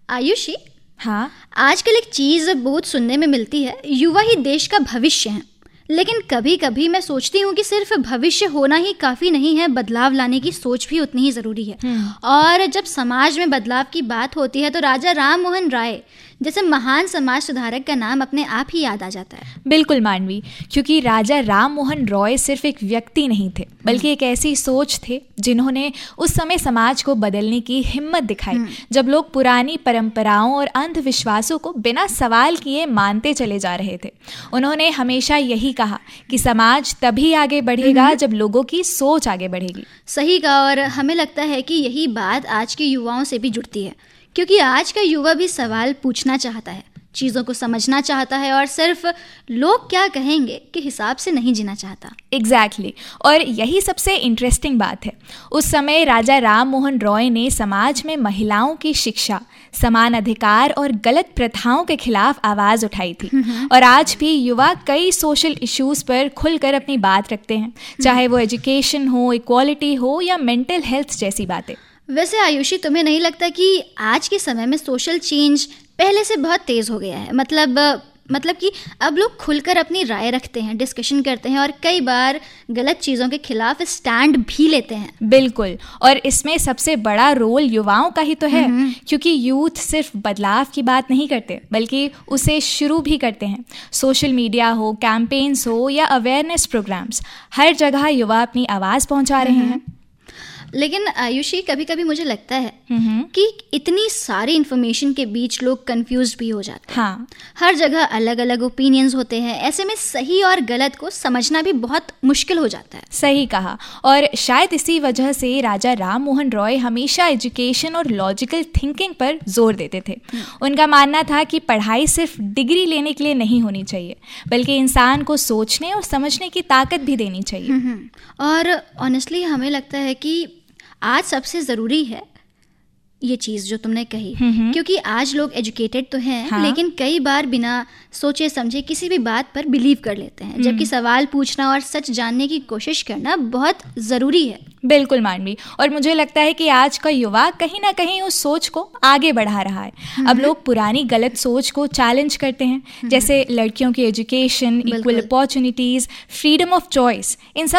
आयुषी, हाँ, आजकल एक चीज़ बहुत सुनने में मिलती है, युवा ही देश का भविष्य है। लेकिन कभी कभी मैं सोचती हूँ कि सिर्फ भविष्य होना ही काफ़ी नहीं है, बदलाव लाने की सोच भी उतनी ही ज़रूरी है। और जब समाज में बदलाव की बात होती है तो राजा राम मोहन राय जैसे महान समाज सुधारक का नाम अपने आप ही याद आ जाता है। बिल्कुल मानवी, क्योंकि राजा राम मोहन रॉय सिर्फ एक व्यक्ति नहीं थे, बल्कि एक ऐसी सोच थे जिन्होंने उस समय समाज को बदलने की हिम्मत दिखाई, जब लोग पुरानी परंपराओं और अंधविश्वासों को बिना सवाल किए मानते चले जा रहे थे। उन्होंने हमेशा यही कहा कि समाज तभी आगे बढ़ेगा जब लोगों की सोच आगे बढ़ेगी। सही कहा, और हमें लगता है कि यही बात आज के युवाओं से भी जुड़ती है, क्योंकि आज का युवा भी सवाल पूछना चाहता है, चीज़ों को समझना चाहता है और सिर्फ लोग क्या कहेंगे के हिसाब से नहीं जीना चाहता। एग्जैक्टली और यही सबसे इंटरेस्टिंग बात है। उस समय राजा राम मोहन रॉय ने समाज में महिलाओं की शिक्षा, समान अधिकार और गलत प्रथाओं के खिलाफ आवाज़ उठाई थी। और आज भी युवा कई सोशल इश्यूज़ पर खुलकर अपनी बात रखते हैं, चाहे वो एजुकेशन हो, इक्वालिटी हो या मेंटल हेल्थ जैसी बातें। वैसे आयुषी, तुम्हें नहीं लगता कि आज के समय में सोशल चेंज पहले से बहुत तेज़ हो गया है? मतलब कि अब लोग खुलकर अपनी राय रखते हैं, डिस्कशन करते हैं और कई बार गलत चीज़ों के खिलाफ स्टैंड भी लेते हैं। बिल्कुल, और इसमें सबसे बड़ा रोल युवाओं का ही तो है, क्योंकि यूथ सिर्फ बदलाव की बात नहीं करते बल्कि उसे शुरू भी करते हैं। सोशल मीडिया हो, कैंपेन्स हो या अवेयरनेस प्रोग्राम्स, हर जगह युवा अपनी आवाज़ पहुंचा रहे हैं। लेकिन आयुषी, कभी कभी मुझे लगता है कि इतनी सारी इन्फॉर्मेशन के बीच लोग कंफ्यूज भी हो जाते हैं। हाँ, हर जगह अलग अलग ओपिनियंस होते हैं, ऐसे में सही और गलत को समझना भी बहुत मुश्किल हो जाता है। सही कहा, और शायद इसी वजह से राजा राम मोहन रॉय हमेशा एजुकेशन और लॉजिकल थिंकिंग पर जोर देते थे। उनका मानना था कि पढ़ाई सिर्फ डिग्री लेने के लिए नहीं होनी चाहिए, बल्कि इंसान को सोचने और समझने की ताकत भी देनी चाहिए। और ऑनेस्टली हमें लगता है कि आज सबसे ज़रूरी है ये चीज़ जो तुमने कही, क्योंकि आज लोग एजुकेटेड तो हैं, हाँ, लेकिन कई बार बिना सोचे समझे किसी भी बात पर बिलीव कर लेते हैं, जबकि सवाल पूछना और सच जानने की कोशिश करना बहुत ज़रूरी है। बिल्कुल मानवी, और मुझे लगता है कि आज का युवा कहीं ना कहीं उस सोच को आगे बढ़ा रहा है। अब लोग पुरानी गलत सोच को चैलेंज करते हैं, जैसे लड़कियों की education, equal opportunities, freedom of choice, इन सब